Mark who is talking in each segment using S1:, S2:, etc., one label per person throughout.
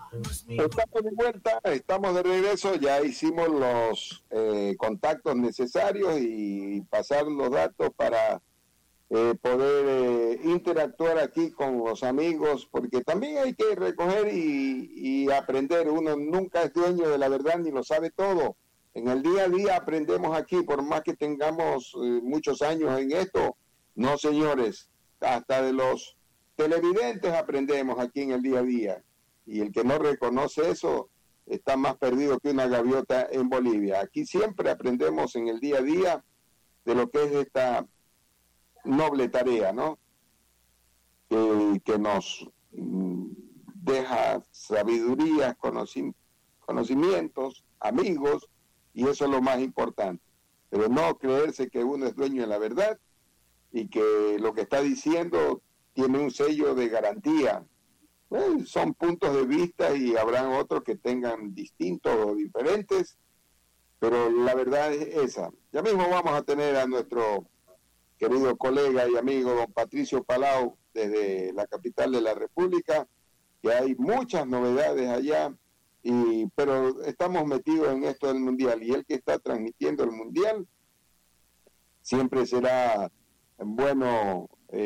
S1: Estamos de vuelta, estamos de regreso, ya hicimos los contactos necesarios y pasar los datos para poder interactuar aquí con los amigos, porque también hay que recoger y aprender. Uno nunca es dueño de la verdad ni lo sabe todo. En el día a día aprendemos aquí, por más que tengamos muchos años en esto. No, señores, hasta de los televidentes aprendemos aquí en el día a día. Y el que no reconoce eso está más perdido que una gaviota en Bolivia. Aquí siempre aprendemos en el día a día de lo que es esta noble tarea, ¿no? Que nos deja sabiduría, conocimientos, amigos, y eso es lo más importante. Pero no creerse que uno es dueño de la verdad y que lo que está diciendo tiene un sello de garantía. Son puntos de vista y habrán otros que tengan distintos o diferentes, pero la verdad es esa. Ya mismo vamos a tener a nuestro querido colega y amigo don Patricio Palau desde la capital de la República, que hay muchas novedades allá, pero estamos metidos en esto del Mundial, y el que está transmitiendo el Mundial siempre será bueno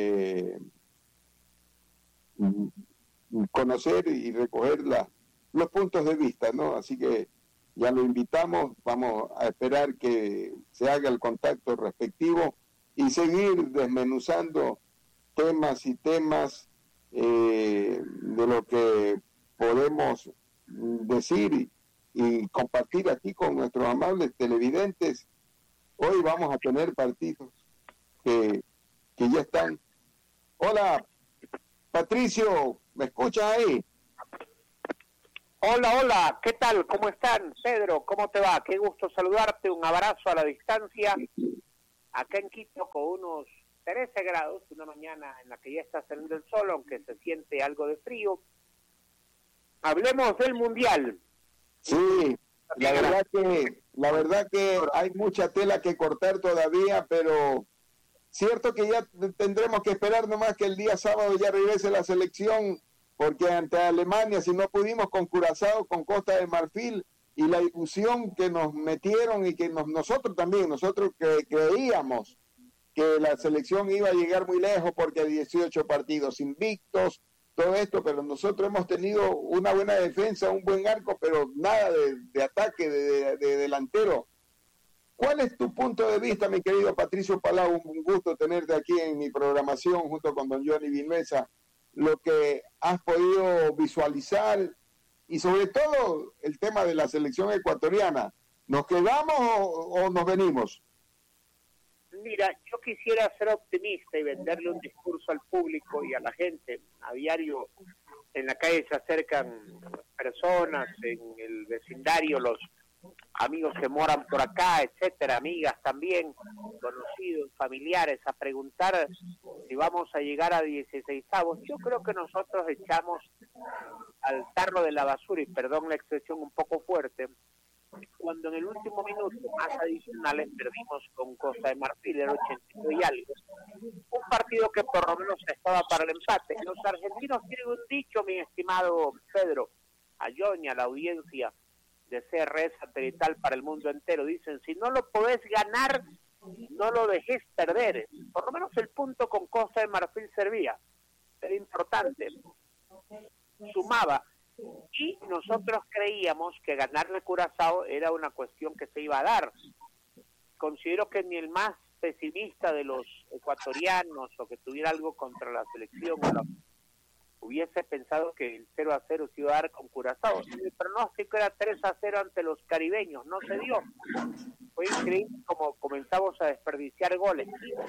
S1: conocer y recoger los puntos de vista, ¿no? Así que ya lo invitamos, vamos a esperar que se haga el contacto respectivo y seguir desmenuzando temas y temas de lo que podemos decir y compartir aquí con nuestros amables televidentes. Hoy vamos a tener partidos que ya están. Hola, Patricio, ¿me escuchas ahí?
S2: Hola, hola, ¿qué tal? ¿Cómo están? Pedro, ¿cómo te va? Qué gusto saludarte, un abrazo a la distancia. Acá en Quito con unos 13 grados, una mañana en la que ya está saliendo el sol, aunque se siente algo de frío. Hablemos del Mundial.
S1: Sí, la verdad que hay mucha tela que cortar todavía, pero cierto que ya tendremos que esperar nomás que el día sábado ya regrese la selección, porque ante Alemania, si no pudimos con Curazao, con Costa de Marfil, y la ilusión que nos metieron y que nosotros creíamos que la selección iba a llegar muy lejos porque 18 partidos invictos, todo esto, pero nosotros hemos tenido una buena defensa, un buen arco, pero nada de ataque, de delantero. ¿Cuál es tu punto de vista, mi querido Patricio Palau? Un gusto tenerte aquí en mi programación junto con don Johnny Vinuesa, lo que has podido visualizar y sobre todo el tema de la selección ecuatoriana. ¿Nos quedamos o nos venimos?
S2: Mira, yo quisiera ser optimista y venderle un discurso al público y a la gente. A diario en la calle se acercan personas, en el vecindario los amigos que moran por acá, etcétera, amigas también, conocidos, familiares, a preguntar si vamos a llegar a 16avos. Yo creo que nosotros echamos al tarro de la basura, y perdón la expresión un poco fuerte, cuando en el último minuto, más adicionales, perdimos con Costa de Marfil, el 82 y algo. Un partido que por lo menos estaba para el empate. Los argentinos tienen un dicho, mi estimado Pedro, a Johnny, a la audiencia de CRS satelital para el mundo entero. Dicen, si no lo podés ganar, no lo dejes perder. Por lo menos el punto con Costa de Marfil servía. Era importante. Sumaba. Y nosotros creíamos que ganarle Curazao era una cuestión que se iba a dar. Considero que ni el más pesimista de los ecuatorianos o que tuviera algo contra la selección hubiese pensado que el 0-0 se iba a dar con Curazao. El pronóstico era 3-0 ante los caribeños, no se dio. Fue increíble como comenzamos a desperdiciar goles.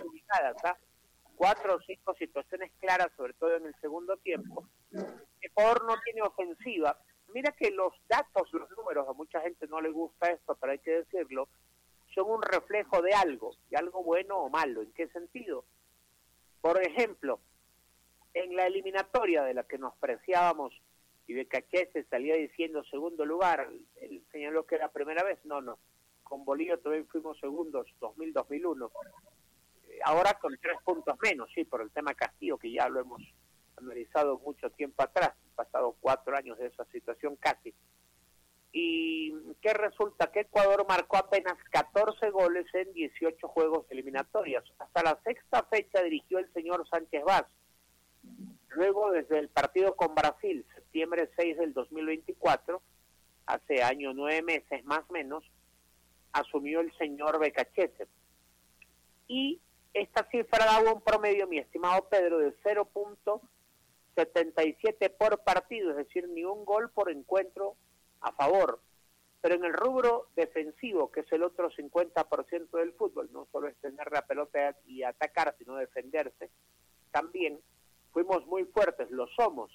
S2: 4 o 5 situaciones claras, sobre todo en el segundo tiempo. Ecuador no tiene ofensiva. Mira que los datos, los números, a mucha gente no le gusta esto, pero hay que decirlo, son un reflejo de algo bueno o malo. ¿En qué sentido? Por ejemplo, en la eliminatoria de la que nos preciábamos y Becaché se salía diciendo segundo lugar, él señaló que era primera vez, no, con Bolivia también fuimos segundos, 2000-2001, ahora con 3 puntos menos, sí, por el tema Castillo, que ya lo hemos analizado mucho tiempo atrás. pasado 4 años de esa situación casi. Y ¿qué resulta? Que Ecuador marcó apenas 14 goles en 18 juegos eliminatorios. Hasta la sexta fecha dirigió el señor Sánchez Vaz. Luego, desde el partido con Brasil, septiembre 6 del 2024, hace año 9 meses más o menos, asumió el señor Becachese. Y esta cifra daba un promedio, mi estimado Pedro, de 0.77 por partido, es decir, ni un gol por encuentro a favor. Pero en el rubro defensivo, que es el otro 50% del fútbol, no solo es tener la pelota y atacar, sino defenderse, también fuimos muy fuertes, lo somos.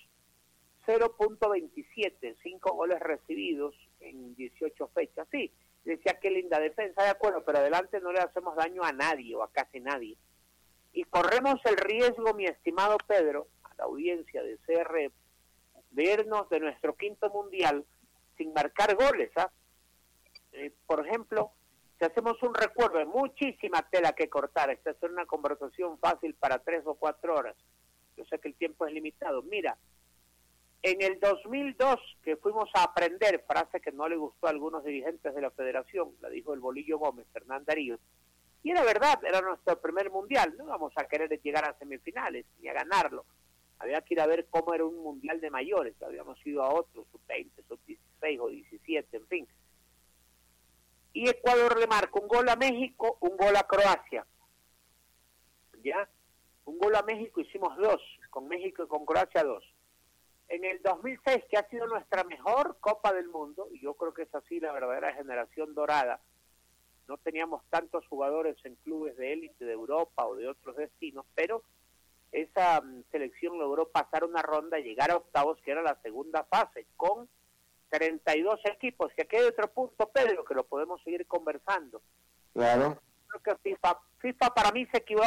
S2: 0.27, 5 goles recibidos en 18 fechas. Sí, decía qué linda defensa, de acuerdo, pero adelante no le hacemos daño a nadie o a casi nadie. Y corremos el riesgo, mi estimado Pedro, a la audiencia de CR, de irnos de nuestro quinto mundial sin marcar goles. Por ejemplo, si hacemos un recuerdo, hay muchísima tela que cortar. Esta es una conversación fácil para 3 o 4 horas. Yo sé que el tiempo es limitado. Mira, en el 2002, que fuimos a aprender, frase que no le gustó a algunos dirigentes de la federación, la dijo el Bolillo Gómez, Hernán Darío, y era verdad, era nuestro primer mundial, no íbamos a querer llegar a semifinales ni a ganarlo, había que ir a ver cómo era un mundial de mayores, habíamos ido a otros, sub-20, sub-16 o 17, en fin. Y Ecuador le marca un gol a México, un gol a Croacia, ¿ya? Un gol a México, hicimos 2, con México y con Croacia 2. En el 2006, que ha sido nuestra mejor Copa del Mundo, y yo creo que es así la verdadera generación dorada, no teníamos tantos jugadores en clubes de élite de Europa o de otros destinos, pero esa selección logró pasar una ronda, llegar a octavos, que era la segunda fase, con 32 equipos. Y aquí hay otro punto, Pedro, que lo podemos seguir conversando.
S1: Claro.
S2: Creo que FIFA para mí se equivocó